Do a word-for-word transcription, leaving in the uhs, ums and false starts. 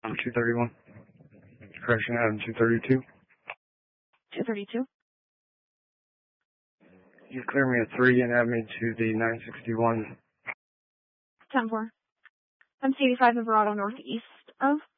I'm two thirty-one. Correction, Adam two thirty-two. two thirty-two. You clear me at three and add me to the nine sixty-one. ten four. I'm eighty-five Everado northeast of